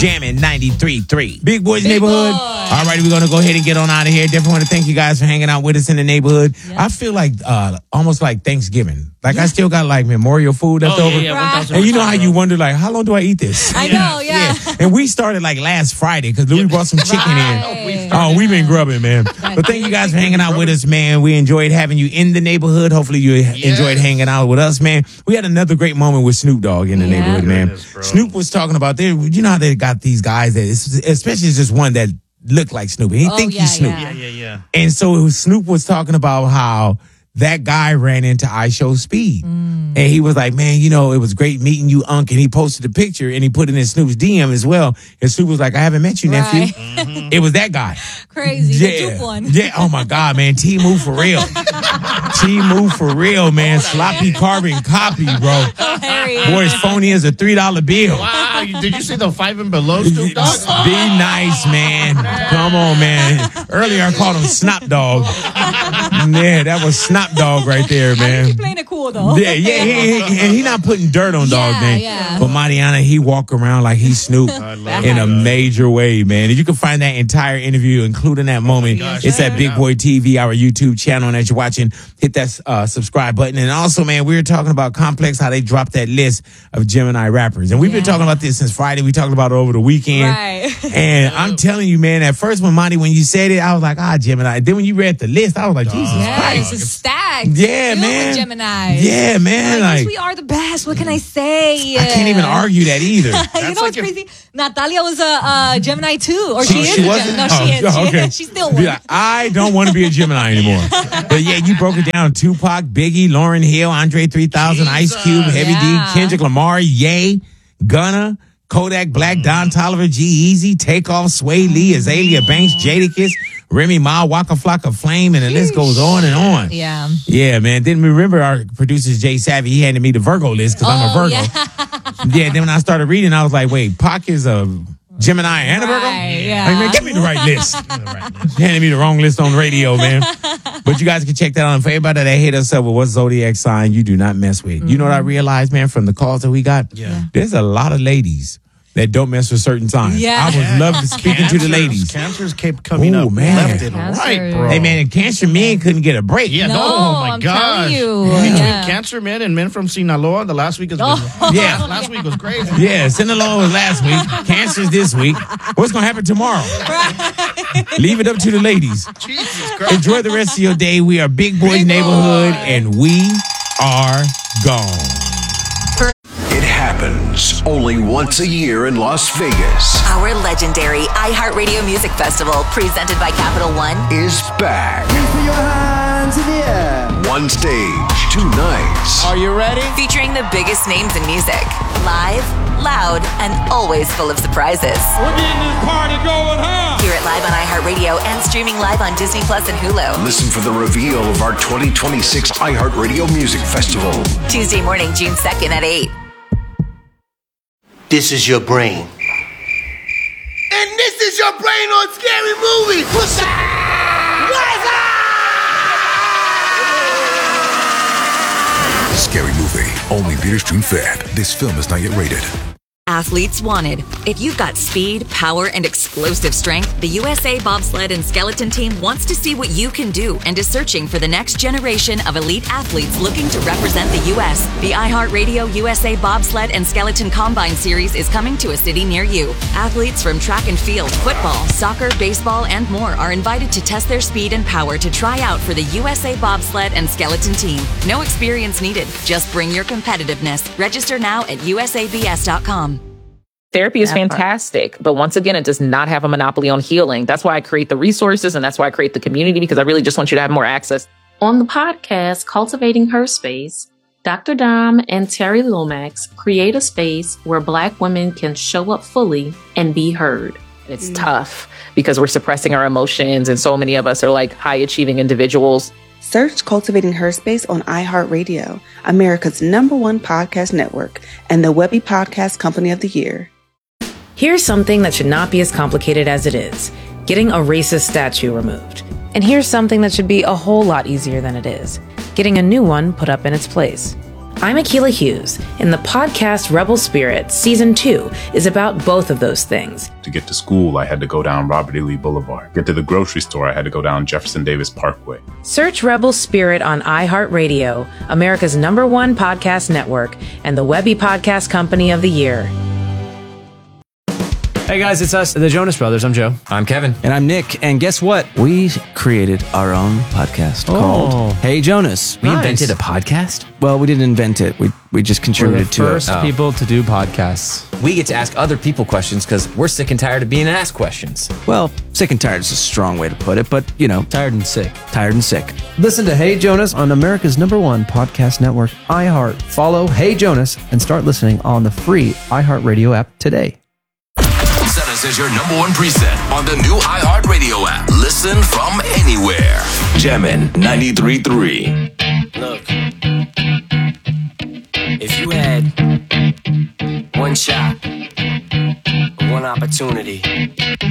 Jamming 93.3. Big Boys Neighborhood. All righty, we're going to go ahead and get on out of here. Definitely want to thank you guys for hanging out with us in the neighborhood. Yeah. I feel like almost like Thanksgiving. Like I still got like memorial food left over. Right. And you know how you wonder like, how long do I eat this? I know, yeah. And we started like last Friday because Louis brought some chicken in. We've been grubbing, man. But thank you guys for hanging out with us, man. We enjoyed having you in the neighborhood. Hopefully you enjoyed hanging out with us, man. We had another great moment with Snoop Dogg in the neighborhood, man. Snoop was talking about you know how they got these guys that, especially just one that looked like Snoop. He think he's Snoop. Yeah. And so Snoop was talking about how that guy ran into iShow Speed. And he was like, man, you know, it was great meeting you, Unc. And he posted a picture and he put it in Snoop's DM as well. And Snoop was like, I haven't met you, nephew. It was that guy. Crazy. The Duke one. Yeah. Oh, my God, man. T-Move for real. T-Move for real, man. Sloppy carbon copy, bro. Hilarious. Boy, as phony as a $3 bill. Wow. Did you see the 5 and below Snoop Dogg? Be nice, man. Come on, man. Earlier I called him Snop Dog. Yeah, that was Snop Dog right there, man. He's playing it cool, though. Yeah, and he not putting dirt on Dog, man. Yeah. But Mariana, he walk around like he's Snoop in a major way, man. And you can find that entire interview, including that moment. It's at Big Boy TV, our YouTube channel. And as you're watching, hit that subscribe button. And also, man, we were talking about Complex, how they dropped that list of Gemini rappers. And we've been talking about this since Friday. We talked about it over the weekend. Right. And I'm telling you, man, at first when you said it, I was like, Gemini. Then when you read the list, I was like, Jesus Christ. It's stacked. Yeah, man. With Gemini. Yeah, man. Like, we are the best. What can I say? I can't even argue that either. You know what's crazy? Natalia was a Gemini too, or she is. She wasn't? No, she is. Okay. She's still one. Yeah, I don't want to be a Gemini anymore. But yeah, you broke it down. Tupac, Biggie, Lauryn Hill, Andre 3000, Ice Cube, Heavy D, Kendrick Lamar, Ye, Gunna, Kodak Black, Don Toliver, G-Eazy, Takeoff, Sway Lee, Azalea Banks, Jadakiss, Remy Ma, Waka Flocka Flame, and the list goes on and on. Yeah. Yeah, man. Then remember our producer, Jay Savvy, he handed me the Virgo list because I'm a Virgo. Yeah, then when I started reading, I was like, wait, Pac is a Gemini and a Virgo? Yeah. Like, man, give me the right list. You handed me the wrong list on radio, man. But you guys can check that out. For everybody that hit us up with what zodiac sign you do not mess with. You know what I realized, man, from the calls that we got? Yeah. There's a lot of ladies that don't mess with certain signs. Yeah. I would love to speaking to the ladies. Cancers kept coming up man. left and right, bro. Hey, man, and Cancer men couldn't get a break. Yeah, No, oh my I'm gosh. telling you. Between Yeah. Cancer men and men from Sinaloa, the last week has been last week was crazy. Yeah, Sinaloa was last week. Cancer's this week. What's going to happen tomorrow? Leave it up to the ladies. Jesus Christ. Enjoy the rest of your day. We are Big Boys Neighborhood, and we are gone. It happens only once a year in Las Vegas. Our legendary iHeartRadio Music Festival, presented by Capital One, Is back. Put your hands in the air. One stage, 2 nights. Are you ready? featuring the biggest names in music. Live, loud, and always full of surprises. We're getting this party going, huh? Hear it live on iHeartRadio and streaming live on Disney Plus and Hulu. Listen for the reveal of our 2026 iHeartRadio Music Festival. Tuesday morning, June 2nd at 8. This is your brain. And this is your brain on Scary Movie. What's up? Scary Movie. Only theaters June 5th. This film is not yet rated. Athletes wanted. If you've got speed, power, and explosive strength, the USA Bobsled and Skeleton Team wants to see what you can do and is searching for the next generation of elite athletes looking to represent the U.S. The iHeartRadio USA Bobsled and Skeleton Combine Series is coming to a city near you. Athletes from track and field, football, soccer, baseball, and more are invited to test their speed and power to try out for the USA Bobsled and Skeleton Team. No experience needed. Just bring your competitiveness. Register now at usabs.com. Therapy is fantastic, but once again, it does not have a monopoly on healing. That's why I create the resources and that's why I create the community, because I really just want you to have more access. On the podcast, Cultivating Her Space, Dr. Dom and Terry Lomax create a space where Black women can show up fully and be heard. It's tough because we're suppressing our emotions, and so many of us are like high-achieving individuals. Search Cultivating Her Space on iHeartRadio, America's #1 podcast network, and the Webby Podcast Company of the Year. Here's something that should not be as complicated as it is: getting a racist statue removed. And here's something that should be a whole lot easier than it is: getting a new one put up in its place. I'm Akilah Hughes, and the podcast Rebel Spirit Season 2 is about both of those things. To get to school, I had to go down Robert E. Lee Boulevard. Get to the grocery store, I had to go down Jefferson Davis Parkway. Search Rebel Spirit on iHeartRadio, America's #1 podcast network, and the Webby Podcast Company of the Year. Hey guys, it's us, the Jonas Brothers. I'm Joe. I'm Kevin. And I'm Nick. And guess what? We created our own podcast called Hey Jonas. We invented a podcast? Well, we didn't invent it. We just contributed to it. We're the first people to do podcasts. We get to ask other people questions because we're sick and tired of being asked questions. Well, sick and tired is a strong way to put it, but, you know. Tired and sick. Tired and sick. Listen to Hey Jonas on America's #1 podcast network, iHeart. Follow Hey Jonas and start listening on the free iHeartRadio app today. Set us as your #1 preset on the new iHeartRadio app. Listen from anywhere. Jammin' 93.3. Look, if you had one shot, one opportunity